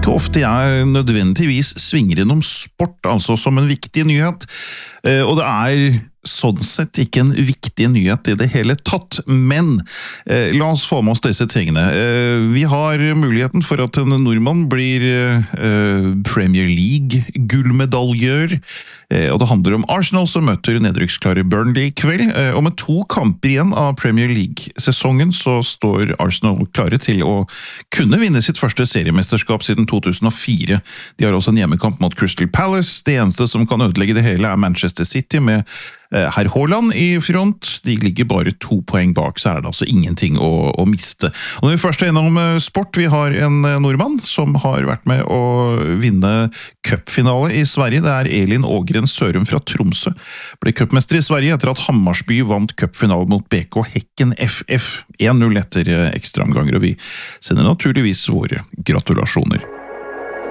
ikke ofte jeg nødvendigvis svinger innom sport, altså som en viktig nyhet, og det sånn sett ikke en viktig nyhet i det hele tatt, men la oss få med oss disse tingene. Vi har muligheten for at en nordmann blir Premier League-gullmedaljør, og det handler om Arsenal som møter nedrykksklare Burnley i kveld, og med 2 kamper igjen av Premier League-sesongen så står Arsenal klare til å kunne vinne sitt første seriemesterskap siden 2004. De har også en hjemmekamp mot Crystal Palace. Det eneste som kan ødelegge det hele Manchester City med herr Haaland i front. De ligger bare 2 poeng bak, så det altså ingenting å miste. Og når vi først innom sport, vi har en nordmann som har vært med å vinne cupfinale i Sverige. Det Elin Ågren Sørum fra Tromsø. Ble cupmester i Sverige etter at Hammarsby vant cupfinalen mot BK Häcken FF 1-0 etter ekstraomganger, og vi sender naturligvis våre gratulasjoner.